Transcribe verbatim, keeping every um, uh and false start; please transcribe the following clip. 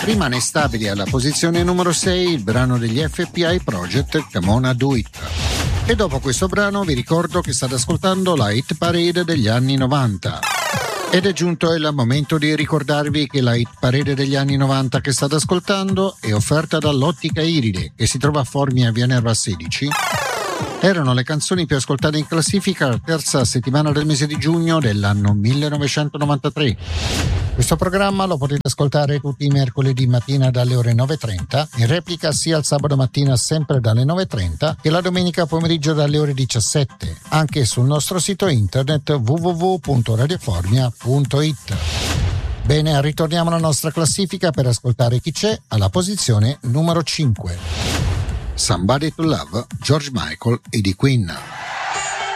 Rimane stabile alla posizione numero sei il brano degli F P I Project, Come On Do It. E dopo questo brano vi ricordo che state ascoltando la Hit Parade degli anni novanta. Ed è giunto il momento di ricordarvi che la Hit Parade degli anni novanta che state ascoltando è offerta dall'Ottica Iride, che si trova a Formia via Nerva sedici. Erano le canzoni più ascoltate in classifica la terza settimana del mese di giugno dell'anno millenovecentonovantatré. Questo programma lo potete ascoltare tutti i mercoledì mattina dalle ore nove e trenta, in replica sia il sabato mattina sempre dalle nove e trenta che la domenica pomeriggio dalle ore diciassette, anche sul nostro sito internet w w w punto radioformia punto i t. Bene, ritorniamo alla nostra classifica per ascoltare chi c'è alla posizione numero cinque. Somebody to Love, George Michael e The Queen.